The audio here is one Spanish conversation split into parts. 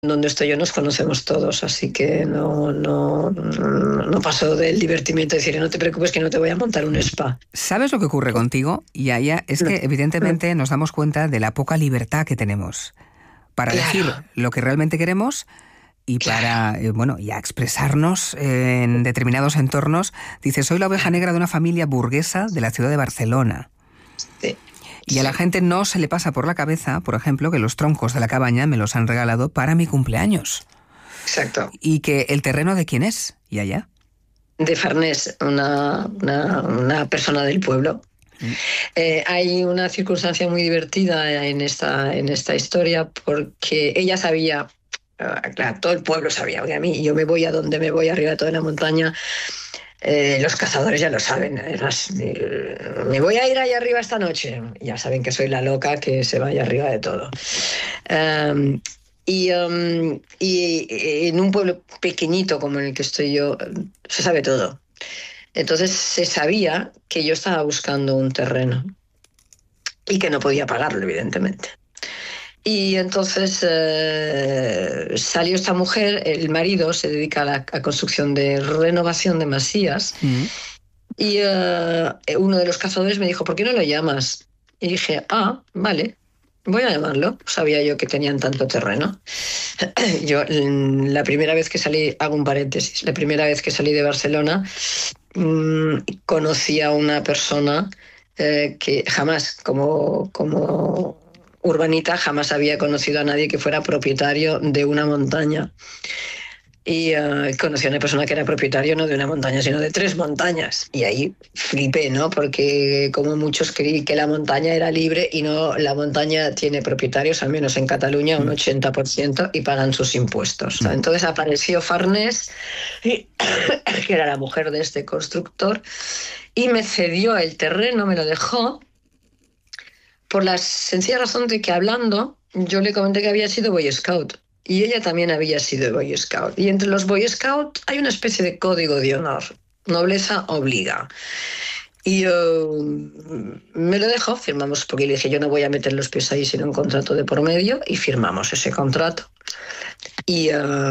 donde estoy yo nos conocemos todos, así que no paso del divertimiento de decir, no te preocupes que no te voy a montar un spa. ¿Sabes lo que ocurre contigo, Yaya? Es que evidentemente nos damos cuenta de la poca libertad que tenemos para decir lo que realmente queremos y para, y a expresarnos en determinados entornos. Dices, soy la oveja negra de una familia burguesa de la ciudad de Barcelona. Sí. Y a la gente no se le pasa por la cabeza, por ejemplo, que los troncos de la cabaña me los han regalado para mi cumpleaños. Exacto. Y que el terreno de quién es, Yaya. De Farnés, una persona del pueblo. Hay una circunstancia muy divertida en esta historia, porque ella sabía, claro, todo el pueblo sabía que a mí, yo me voy a donde me voy, arriba de toda la montaña. Los cazadores ya lo saben. Me voy a ir allá arriba esta noche. Ya saben que soy la loca que se vaya arriba de todo. Y en un pueblo pequeñito como el que estoy yo, se sabe todo. Entonces se sabía que yo estaba buscando un terreno y que no podía pagarlo, evidentemente. Y entonces salió esta mujer, el marido se dedica a la construcción de renovación de masías, y uno de los cazadores me dijo, ¿por qué no lo llamas? Y dije, vale, voy a llamarlo. Sabía yo que tenían tanto terreno. Yo la primera vez que salí, hago un paréntesis, la primera vez que salí de Barcelona, conocí a una persona que jamás, como urbanita, jamás había conocido a nadie que fuera propietario de una montaña. Y conocí a una persona que era propietario no de una montaña, sino de 3 montañas. Y ahí flipé, ¿no? Porque como muchos creí que la montaña era libre, y no, la montaña tiene propietarios, al menos en Cataluña, un 80%, y pagan sus impuestos. Entonces apareció Farnés, que era la mujer de este constructor, y me cedió el terreno, me lo dejó, por la sencilla razón de que hablando, yo le comenté que había sido Boy Scout. Y ella también había sido Boy Scout. Y entre los Boy Scout hay una especie de código de honor. Nobleza obliga. Y me lo dejó, firmamos, porque le dije, yo no voy a meter los pies ahí sin un contrato de por medio, y firmamos ese contrato. Y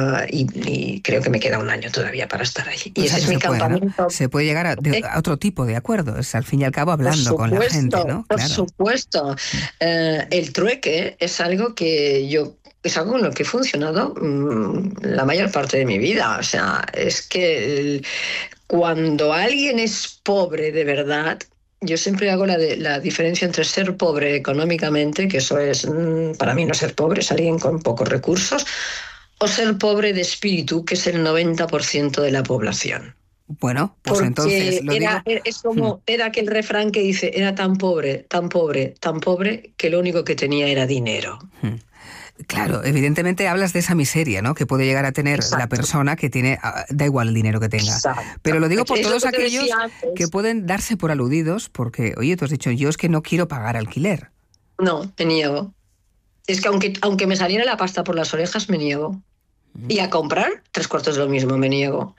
creo que me queda un año todavía para estar allí. Y ese es mi campamento. ¿No? Se puede llegar a otro tipo de acuerdo, es al fin y al cabo hablando con la gente, ¿no? Por supuesto. El trueque es algo con lo que he funcionado la mayor parte de mi vida. O sea, es que cuando alguien es pobre de verdad, yo siempre hago la diferencia entre ser pobre económicamente, que eso es, para mí no ser pobre, es alguien con pocos recursos, o ser pobre de espíritu, que es el 90% de la población. Bueno, pues porque entonces lo es como era aquel refrán que dice, era tan pobre, tan pobre, tan pobre, que lo único que tenía era dinero. Claro, evidentemente hablas de esa miseria, ¿no?, que puede llegar a tener la persona que tiene, da igual el dinero que tenga. Pero lo digo por todos aquellos que pueden darse por aludidos, porque, oye, tú has dicho, yo es que no quiero pagar alquiler. No, me niego. Es que aunque me saliera la pasta por las orejas, me niego. Y a comprar 3/4 de lo mismo, me niego.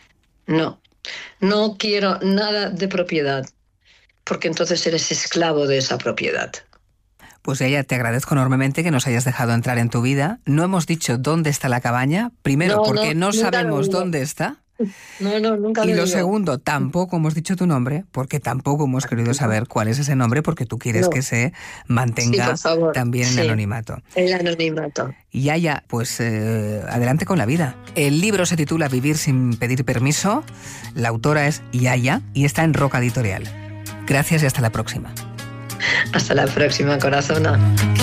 No quiero nada de propiedad, porque entonces eres esclavo de esa propiedad. Pues ella, te agradezco enormemente que nos hayas dejado entrar en tu vida. No hemos dicho dónde está la cabaña, primero porque no sabemos dónde está. Nunca. Y lo segundo, tampoco hemos dicho tu nombre, porque tampoco hemos querido saber cuál es ese nombre, porque tú quieres que se mantenga también en anonimato. El anonimato. Yaya, pues adelante con la vida. El libro se titula Vivir sin pedir permiso. La autora es Yaya y está en Roca Editorial. Gracias y hasta la próxima. Hasta la próxima, corazona.